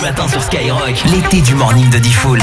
matin sur Skyrock. L'été du morning de Diffoul.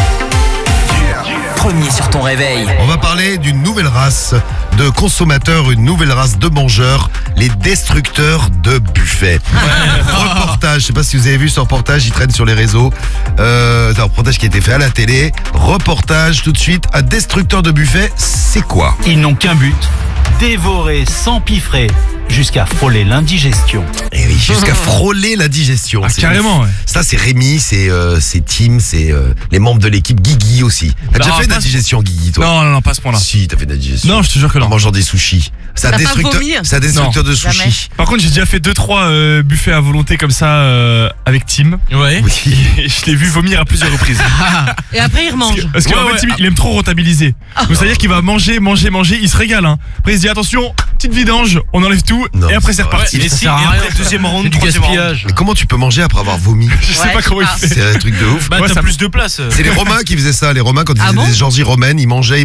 Premier sur ton réveil. On va parler d'une nouvelle race de consommateurs, une nouvelle race de mangeurs, les destructeurs de buffets. Reportage, je sais pas si vous avez vu ce reportage, il traîne sur les réseaux. C'est un reportage qui a été fait à la télé. Reportage tout de suite, un destructeur de buffets, c'est quoi? Ils n'ont qu'un but, dévorer, s'empiffrer, jusqu'à frôler l'indigestion. Et oui, jusqu'à frôler la digestion. Ah, C'est carrément, ouf. ouais. Ça, c'est Rémi, c'est Tim, c'est les membres de l'équipe, Guigui aussi. T'as déjà Non, fait de la pas- digestion, Guigui, toi? Non, pas à ce point-là. Si, t'as fait de la digestion. Non, je te jure que En non. mangeant des sushis. C'est un T'as pas destructeur, vomi? c'est un destructeur de Jamais. sushis. Par contre, j'ai déjà fait 2-3 buffets à volonté comme ça avec Tim. Ouais. Oui. Et je l'ai vu vomir à plusieurs reprises. Et après, il remange. Parce qu'en fait, Tim, il aime trop rentabiliser. Donc, c'est-à-dire qu'il va manger, il se régale. Hein. Après, il se dit attention, petite vidange, on enlève tout, Non, et après, c'est c'est pas reparti. vrai. Et Et après le deuxième round, troisième round. Mais comment tu peux manger après avoir vomi? Je sais Ouais, pas je comment sais il fait. C'est un truc de ouf. Bah Ouais, t'as ça- plus de place. C'est les Romains qui faisaient ça. Les Romains, quand ils Ah faisaient bon des orgies romaines, ils mangeaient.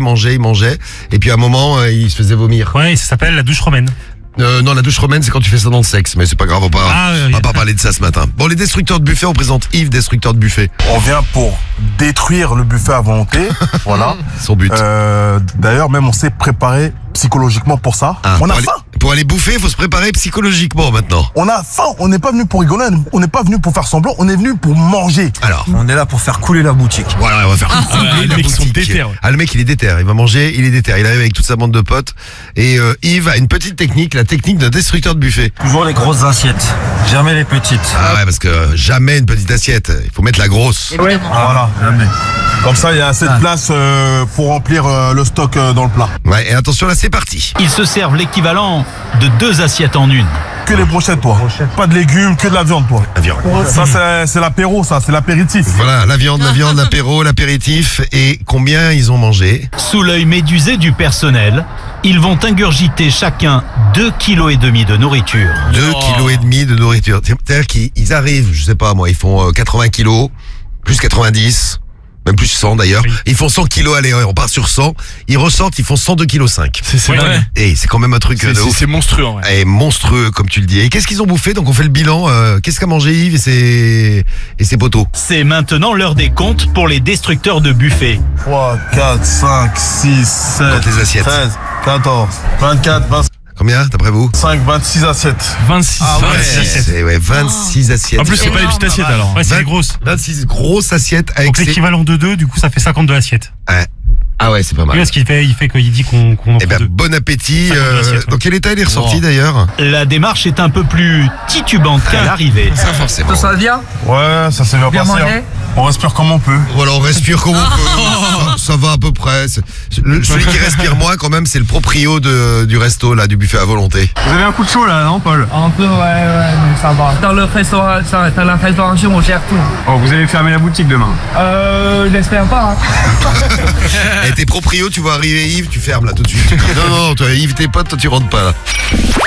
Et puis à un moment, ils se faisaient vomir. Ouais, ça s'appelle la douche romaine. Non, la douche romaine, c'est quand tu fais ça dans le sexe. Mais c'est pas grave, on va pas parler de ça ce matin. Bon, les destructeurs de buffet, on présente Yves, destructeur de buffet. On vient pour détruire le buffet à volonté, voilà. Son but. D'ailleurs, même on s'est préparé psychologiquement pour ça. Ah, On a pour aller- faim. Pour aller bouffer, il faut se préparer psychologiquement maintenant. On a faim. On n'est pas venu pour rigoler. On n'est pas venu pour faire semblant. On est venu pour manger. Alors, On est là pour faire couler la boutique. voilà, on va faire couler ouais, les la mecs sont boutique. déter, ouais. Ah, le mec, il est déter. Il va manger, il est déter. Il arrive avec toute sa bande de potes. Et Yves a une petite technique, la technique d'un destructeur de buffet. Toujours les grosses assiettes, jamais les petites. Ah ouais, parce que jamais une petite assiette. Il faut mettre la grosse. Évidemment. Voilà, jamais. Comme ça, il y a assez de place pour remplir le stock dans le plat. Ouais, et attention, là, c'est parti. Ils se servent l'équivalent de 2 assiettes en une. Que les brochettes, toi. Pas de légumes, que de la viande, toi. La viande. Ça, c'est l'apéro, ça. C'est l'apéritif. Voilà, la viande, l'apéro, l'apéritif. Et combien ils ont mangé? Sous l'œil médusé du personnel, ils vont ingurgiter chacun 2,5 kg de nourriture. 2,5 kg de nourriture. C'est-à-dire qu'ils arrivent, je sais pas moi, ils font 80 kilos, plus 90, même plus 100 d'ailleurs. Oui. Ils font 100 kilos, allez, on part sur 100. Ils ressortent, ils font 102,5 kg. C'est Ouais, dingue. ouais. Et c'est quand même un truc de ouf. C'est monstrueux, en vrai. Et monstrueux, comme tu le dis. Et qu'est-ce qu'ils ont bouffé? Donc on fait le bilan. Qu'est-ce qu'a mangé Yves et ses potos? C'est maintenant l'heure des comptes pour les destructeurs de buffets. 3, 4, 5, 6, 7, Compte les assiettes. 13, 14, 24, 25, Combien, d'après vous? 26 assiettes. 26. Ah ouais. 26 assiettes. En plus, c'est pas les petites assiettes alors. Ouais, c'est 20 les grosses. 26 grosses assiettes avec Donc ses... l'équivalent de 2, du coup, ça fait 52 assiettes. Ouais. Ah ouais, c'est pas Oui, mal. parce qu'il dit qu'on en Eh prend ben, 2. bon appétit. 52 assiettes, ouais. Dans quel état il est ressorti Oh. d'ailleurs? La démarche est un peu plus titubante qu'à l'arrivée. Ça forcément. va bien? Ouais, ça s'est bien passé. Hein. On respire comme on peut. Voilà, on respire comme on peut. Ça va à peu près. Celui qui respire moins quand même, c'est le proprio du resto là, du buffet à volonté. Vous avez un coup de chaud là, non, Paul? Un peu, ouais, mais ça va. Dans la restauration, on gère tout. Oh, vous allez fermer la boutique demain. J'espère pas. Et tes proprios, tu vois arriver Yves, tu fermes là tout de suite. Non, toi Yves, tes potes, toi tu rentres pas là.